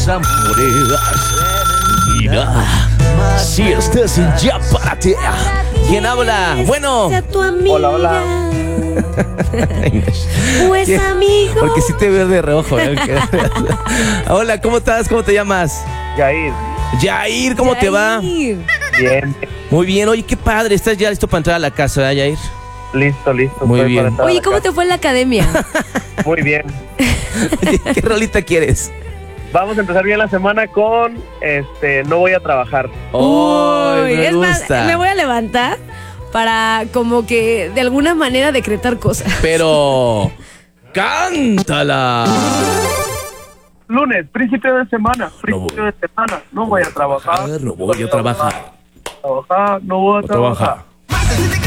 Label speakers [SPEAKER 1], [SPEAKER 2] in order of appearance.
[SPEAKER 1] amores. Mira, si estás en Ya Párate. ¿Quién habla? Bueno.
[SPEAKER 2] Hola, hola.
[SPEAKER 3] Pues amigo.
[SPEAKER 1] Porque sí te veo de reojo. Hola, ¿cómo estás? ¿Cómo te llamas?
[SPEAKER 2] Yair.
[SPEAKER 1] Yair, ¿cómo te va?
[SPEAKER 2] Bien.
[SPEAKER 1] Muy bien, oye, qué padre. ¿Estás ya listo para entrar a la casa, ¿verdad, Yair?
[SPEAKER 2] Listo.
[SPEAKER 1] Muy
[SPEAKER 2] Estoy
[SPEAKER 1] bien.
[SPEAKER 2] para entrar a
[SPEAKER 3] Oye,
[SPEAKER 2] la
[SPEAKER 3] ¿cómo
[SPEAKER 2] casa.
[SPEAKER 3] te fue en la academia?
[SPEAKER 2] Muy bien.
[SPEAKER 1] ¿Qué rolita quieres?
[SPEAKER 2] Vamos a empezar bien la semana con no voy a trabajar.
[SPEAKER 1] Uy, me
[SPEAKER 3] es más,
[SPEAKER 1] gusta.
[SPEAKER 3] me voy a levantar para como que de alguna manera decretar cosas.
[SPEAKER 1] Pero cántala.
[SPEAKER 2] Lunes, principio de semana. No voy a trabajar.
[SPEAKER 1] No voy a trabajar.
[SPEAKER 2] No voy a trabajar.
[SPEAKER 1] Trabaja.